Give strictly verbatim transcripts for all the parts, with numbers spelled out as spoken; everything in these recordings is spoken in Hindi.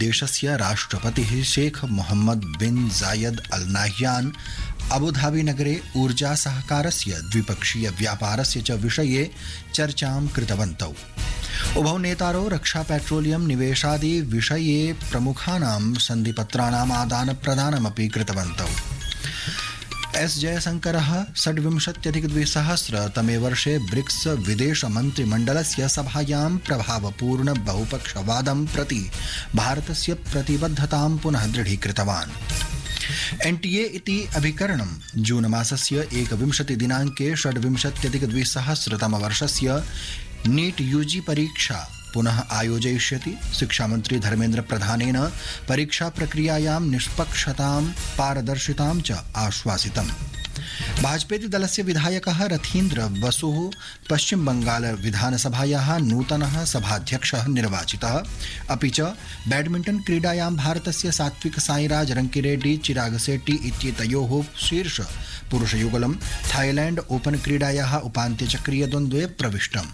देशस्य राष्ट्रपतिः शेख मोहम्मद बिन जायद अल नाह्यान अबुधाबी नगरे ऊर्जा सहकारस्य द्विपक्षीय व्यापारस्य च विषये चर्चां कृतवन्तौ। उभौ नेतारौ रक्षा पेट्रोलियम निवेशादि विषये प्रमुखानां सन्धिपत्राणाम् आदान प्रदानमपि कृतवन्तौ। एस जयशंकरः षड्विंशत्यधिकद्विसहस्रतमे वर्षे ब्रिक्स विदेशमन्त्रिमण्डलस्य सभायां प्रभावपूर्ण बहुपक्षवादं प्रति भारतस्य प्रतिबद्धतां पुनः दृढीकृतवान्। एनटीए इति अभिकरणं जून मासस्य एकविंशति दिनाङ्के षड्विंशत्यधिकद्विसहस्रतमवर्षस्य नीट यूजी परीक्षा पुनः आयोजयिष्यति। शिक्षामन्त्री धर्मेन्द्र प्रधानेन परीक्षा प्रक्रियायां निष्पक्षतां पारदर्शितां च आश्वासितम्। भाजपेति दलस्य विधायकः रथीन्द्र बसुः पश्चिम बंगाल विधानसभायाः नूतनः सभाध्यक्षः निर्वाचितः। अपि च बैडमिण्टन क्रीडायां भारतस्य सात्विक साईराज रंकिरेड्डी चिराग शेट्टी इत्येतयोः शीर्ष पुरुषयुगलं थाईलैंड ओपन क्रीडायाः उपान्त्यचक्रीय द्वन्द्वे प्रविष्टम्।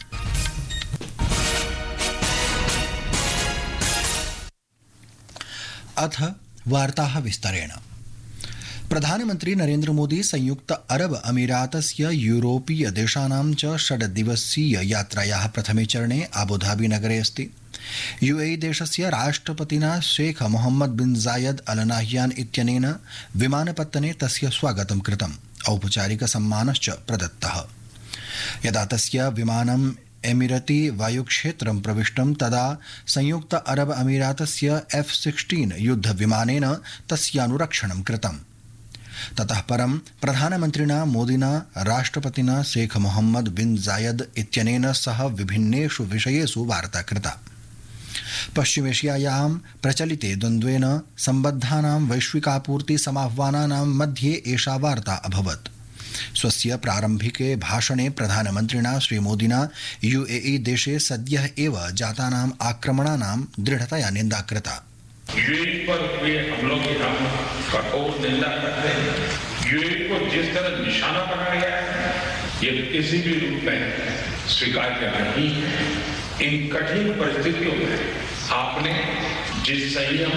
अथ वार्ताः विस्तरेण। प्रधानमन्त्री नरेन्द्र मोदी संयुक्त अरब अमीरातस्य यूरोपीय देशानां च षड्दिवसीय यात्रायाः प्रथमे चरणे अबुधाबी नगरे अस्ति। यूएई देशस्य राष्ट्रपतिना शेख मोहम्मद बिन जायद अल नाह्यान इत्यनेन विमानपत्तने तस्य स्वागतं कृतम्। औपचारिक सम्मानश्च प्रदत्तः। यदा तस्य विमानम् एमिरती वायुक्षेत्रं प्रविष्टं तदा संयुक्त अरब अमीरातस्य एफ सिक्सटीन युद्धविमानेन तस्यानुरक्षणं कृतम्। ततः परं प्रधानमन्त्रिणा मोदिना राष्ट्रपतिना शेख मोहम्मद बिन जायद इत्यनेन सह विभिन्नेषु विषयेषु वार्ता कृता। पश्चिमेशियायां प्रचलिते द्वन्द्वेन सम्बद्धानां वैश्विकापूर्ति समाह्वानानां मध्ये एषा वार्ता अभवत्। स्वस्य प्रारम्भिके भाषणे प्रधानमन्त्रिणा श्रीमोदिना यूएई देशे सद्यः एव जातानाम् आक्रमणानां दृढ़तया निन्दा कृता। यूएई पर हुए हमलों की हम कठोर निंदा करते हैं। यूएई को जिस तरह निशाना बनाया गया है ये किसी भी रूप में स्वीकार्य नहीं है। इन कठिन परिस्थितियों में आपने जिस संयम,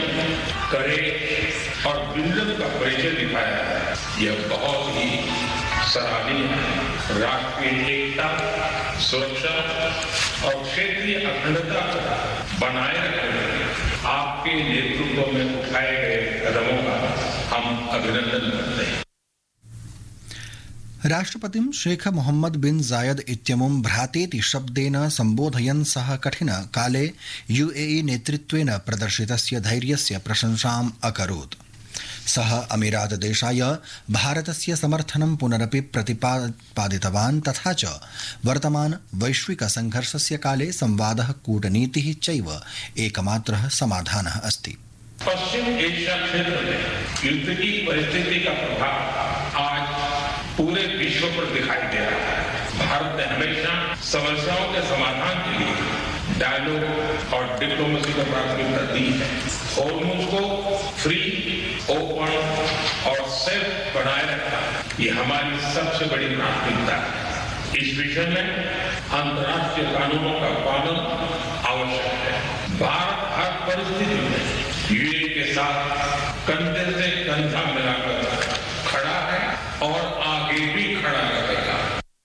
करेज और विजन का परिचय दिखाया है यह बहुत ही सराहनीय है। राष्ट्रीय एकता, सुरक्षा और क्षेत्रीय अखंडता बनाए रखने में आपके नेतृत्व में उठाए गए कदमों का हम अभिनंदन करते हैं। राष्ट्रपतिं शेख मोहम्मद बिन जायद इत्यमुं भ्रातेति शब्देन सम्बोधयन् सः कठिन काले यूएई नेतृत्वेन प्रदर्शितस्य धैर्यस्य प्रशंसाम् अकरोत्। सः अमीरात देशाय भारतस्य समर्थनं पुनरपि प्रतिपादितवान् तथा च वर्तमान वैश्विक संघर्षस्य काले संवादः, कूटनीतिः चैव एकमात्रः समाधानः अस्ति। पश्चिम एशिया क्षेत्र में युद्ध की परिस्थिति का प्रभाव आज पूरे विश्व पर दिखाई दे रहा है। भारत ने हमेशा समस्याओं के समाधान के लिए डायलॉग और डिप्लोमेसी को प्राथमिकता दी है। होर्मुज़ को फ्री, ओपन और सेफ बनाए रखना ये हमारी सबसे बड़ी प्राथमिकता है। इस विषय में अंतर्राष्ट्रीय कानूनों का पालन आवश्यक है। भारत हर परिस्थिति में यूएई के साथ कंधे से कंधा मिलाकर खड़ा है और आगे भी खड़ा रहेगा।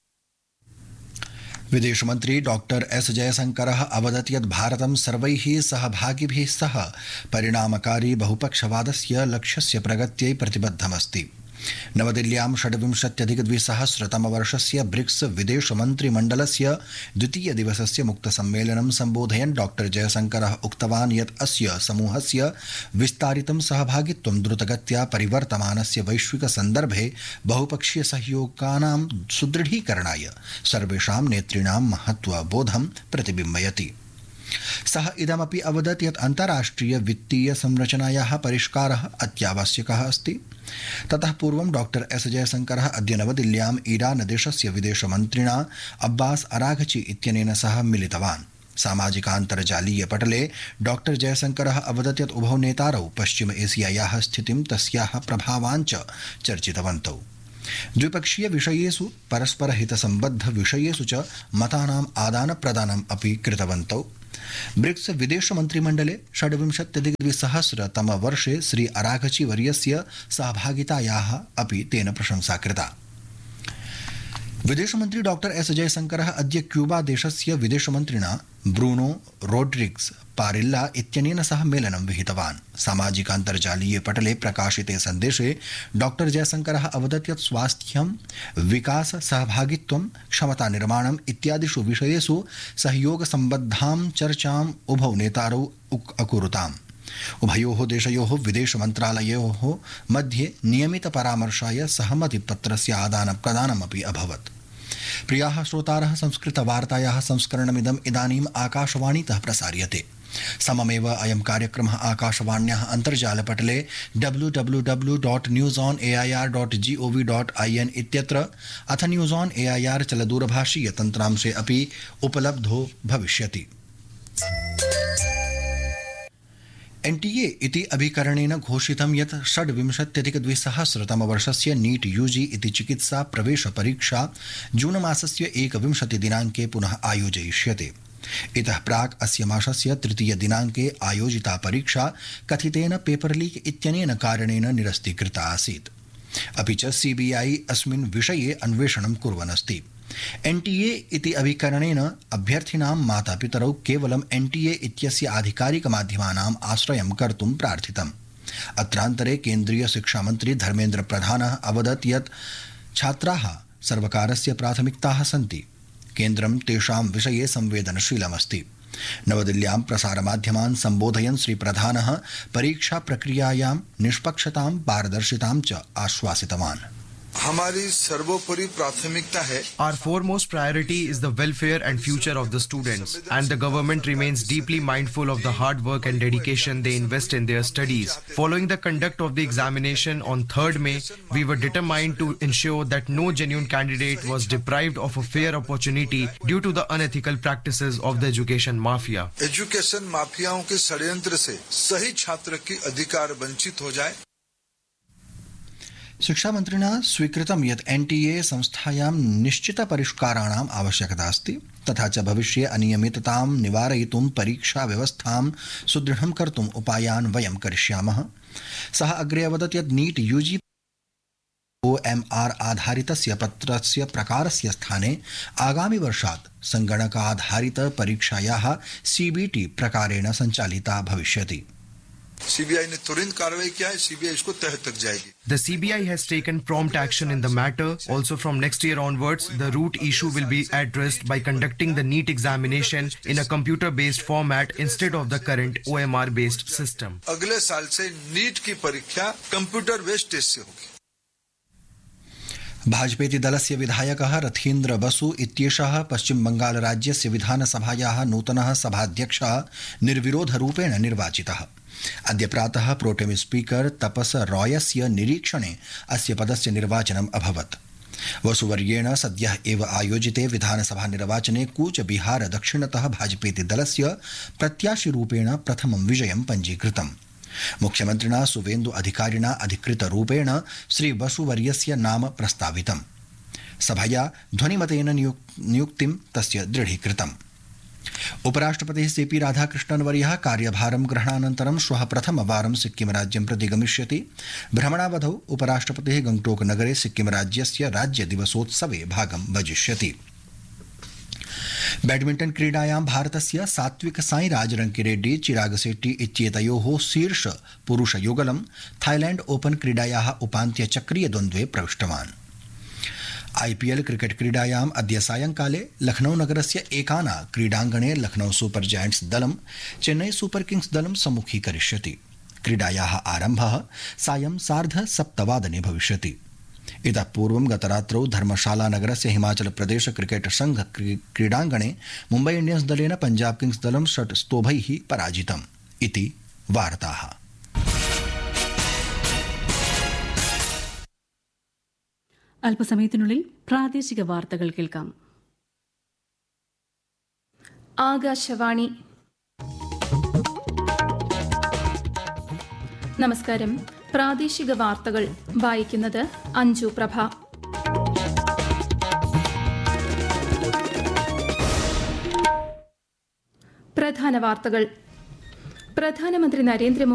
विदेश मंत्री डॉक्टर एस जयशंकरः अवदत् यत् भारतं सर्वैः सहभागिभिः सह परिणामकारी बहुपक्षवादस्य लक्ष्यस्य प्रगत्यै प्रतिबद्धमस्ति। नवदिल्ल्यां षड्विंशत्यधिकद्विसहस्रतमवर्षस्य ब्रिक्स विदेशमन्त्रिमण्डलस्य द्वितीयदिवसस्य मुक्तसम्मेलनं सम्बोधयन् डॉक्टर जयशंकरः उक्तवान् यत् अस्य समूहस्य विस्तारितं सहभागित्वं द्रुतगत्या परिवर्तमानस्य वैश्विकसन्दर्भे बहुपक्षीयसहयोगानां सुदृढीकरणाय सर्वेषां नेतॄणां महत्त्वबोधं प्रतिबिम्बयति। सः इदमपि अवदत् यत् अन्ताराष्ट्रिय वित्तीय संरचनायाः परिष्कारः अत्यावश्यकः अस्ति। ततः पूर्वं डॉक्टर एस जयशंकरः अद्य नवदिल्ल्याम् ईरान देशस्य विदेशमन्त्रिणा अब्बास अराघची इत्यनेन सह मिलितवान्। सामाजिकान्तर्जालीय पटले डॉक्टर जयशंकरः अवदत् यत् उभौ नेतारौ पश्चिम एशियायाः स्थितिं तस्याः प्रभावान् च चर्चितवन्तौ। द्विपक्षीय विषयेषु परस्परहितसम्बद्ध विषयेषु च मतानाम् आदानप्रदानम् अपि कृतवन्तौ। ब्रिक्स विदेश मन्त्रिमण्डले षड्विंशत्यधिकद्विसहस्रतमवर्षे श्री अराघची वर्यस्य सहभागितायाः अपि तेन प्रशंसा कृता। विदेशमन्त्री डॉक्टर एस जयशंकरः अद्य क्यूबा देशस्य विदेशमन्त्रिणा ब्रूनो रोड्रिग्स पारिल्ला इत्यनेन सह मेलनं विहितवान्। सामाजिकान्तर्जालीये पटले प्रकाशिते सन्देशे डॉक्टर जयशंकरः अवदत् यत् स्वास्थ्यं, विकास, सहभागित्वं, क्षमतानिर्माणम् इत्यादिषु विषयेषु सहयोगसम्बद्धां चर्चाम् उभौ नेतारौ अकुरुताम्। उभयोः देशयोः विदेशमन्त्रालयोः मध्ये नियमितपरामर्शाय सहमतिपत्रस्य आदानप्रदानमपि अभवत्। प्रियाः श्रोतारः, संस्कृतवार्तायाः संस्करणमिदम् इदानीम् आकाशवाणीतः प्रसार्यते। सममेव अयं कार्यक्रमः आकाशवाण्याः अन्तर्जालपटले W W W dot news on A I are dot ji O V dot ऐ एन् इत्यत्र अथ न्यूस् आन् ए ऐ आर् चलदूरभाषीयतन्त्रांशे अपि उपलब्धो भविष्यति। एन् टि ए इति अभिकरणेन घोषितं यत् षड्विंशत्यधिकद्विसहस्रतमवर्षस्य नीट् यूजी इति चिकित्सा प्रवेशपरीक्षा जूनमासस्य एकविंशतिदिनाङ्के पुनः आयोजयिष्यते। इतः प्राक् अस्य मासस्य तृतीयदिनाङ्के आयोजिता परीक्षा कथितेन पेपर लीक इत्यनेन कारणेन निरस्तीकृता आसीत्। अपि च सी बी आई अस्मिन् विषये अन्वेषणं कुर्वन् अस्ति। एन् टि ए इति अभिकरणेन अभ्यर्थिनां मातापितरौ केवलं एन् टि ए इत्यस्य आधिकारिकमाध्यमानाम् आश्रयं कर्तुं प्रार्थितम्। अत्रान्तरे केन्द्रीय शिक्षामन्त्री धर्मेन्द्र प्रधानः अवदत् यत् छात्राः सर्वकारस्य प्राथमिकताः सन्ति। केन्द्रं तेषां विषये संवेदनशीलमस्ति। नवदिल्ल्यां प्रसारमाध्यमान् सम्बोधयन् श्री प्रधानः परीक्षा प्रक्रियायां निष्पक्षतां, पारदर्शितां च आश्वासितवान्। हमारी सर्वोपरि प्राथमिकता है। Our foremost priority is the welfare and future of the students, and the government remains deeply mindful of the hard work and dedication they invest in their studies. Following the conduct of the examination on third May, we were determined to ensure that no genuine candidate was deprived of a fair opportunity due to the unethical practices of the education mafia. Education माफियाओं के षड्यंत्र से सही छात्र की अधिकार वंचित हो जाए। शिक्षामन्त्रिणा स्वीकृतं यत् एन् टि ए संस्थायां निश्चितपरिष्काराणाम् आवश्यकता अस्ति, तथा च भविष्ये अनियमिततां निवारयितुं परीक्षाव्यवस्थां सुदृढं कर्तुम् उपायान् वयं करिष्यामः। सः अग्रे अवदत् यत् neat UG O M R आधारितस्य पत्रस्य प्रकारस्य स्थाने आगामि वर्षात् सङ्गणकाधारितपरीक्षायाः सी बी टी प्रकारेण सञ्चालिता भविष्यति। सीबीआई ने तुरंत कार्रवाई किया है, सीबीआई इसको तह तक जाएगी। The C B I has taken prompt action in the matter. Also from next year onwards, the root issue will be addressed by conducting the NEET examination in a computer-based format instead of the current O M R-based system. अगले साल से नीट की परीक्षा कंप्यूटर बेस्ड टेस्ट से होगी। भाजपेति दलस्य विधायकः रथीन्द्र बसु इत्येषः पश्चिम बंगाल राज्यस्य विधानसभायाः नूतनः सभाध्यक्षः निर्विरोधरूपेण निर्वाचितः। अद्य प्रातः प्रोटेम स्पीकर तपस रॉयस्य निरीक्षणे अस्य पदस्य निर्वाचनम् अभवत्। वसुवर्येण सद्यः एव आयोजिते विधानसभा निर्वाचने कूचबिहार दक्षिणतः भाजपेति दलस्य प्रत्याशिरूपेण प्रथमं विजयं पञ्जीकृतम्। मुख्यमन्त्रिणा सुवेन्दु अधिकारिणा अधिकृतरूपेण श्री बसुवर्यस्य नाम प्रस्तावितम्। सभया ध्वनिमतेन नियुक्तिं तस्य दृढीकृतम्। उपराष्ट्रपतिः सी पी राधाकृष्णन् वर्यः कार्यभारं ग्रहणानन्तरं श्वः प्रथमवारं सिक्किम राज्यं प्रति गमिष्यति। भ्रमणावधौ उपराष्ट्रपतिः गंगटोक नगरे सिक्किम राज्यस्य राज्यदिवसोत्सवे भागं भजिष्यति। बैडमिण्टन् क्रीडायां भारतस्य सात्विक साईराज रंकिरेड्डी चिराग शेट्टी इत्येतयोः शीर्ष पुरुषयुगलं थाईलैंड ओपन क्रीडायाः उपान्त्यचक्रीय द्वन्द्वे प्रविष्टवान्। आईपीएल क्रिकेट क्रीडायाम् अद्य सायंकाले लखनऊ नगरस्य एकाना क्रीडाङ्गणे लखनऊ सुपर जायंट्स दलं चेन्नई सुपर किंग्स दलं सम्मुखीकरिष्यति। क्रीडायाः आरम्भः सायं सार्ध सप्तवादने भविष्यति। इतः पूर्वं गतरात्रौ धर्मशाला नगरस्य हिमाचल प्रदेश क्रिकेट संघ क्रीडाङ्गणे मुम्बई इंडियंस दलेन पंजाब किंग्स दलं षट् स्तोभैः पराजितम् इति वार्ताः। അല്പസമയത്തിനുള്ളിൽ പ്രാദേശിക വാർത്തകൾ കേൾക്കാം. ആകാശവാണി. നമസ്കാരം. പ്രാദേശിക വാർത്തകൾ വായിക്കുന്നത് അഞ്ജു പ്രഭ. പ്രധാന പ്രധാന വാർത്തകൾ. പ്രധാനമന്ത്രി നരേന്ദ്രമോദി